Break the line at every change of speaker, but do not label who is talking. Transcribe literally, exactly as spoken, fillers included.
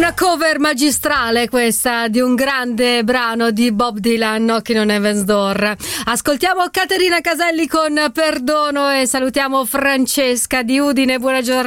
Una cover magistrale questa di un grande brano di Bob Dylan, Knocking on Heaven's Door. Ascoltiamo Caterina Caselli con Perdono e salutiamo Francesca di Udine. Buona giornata.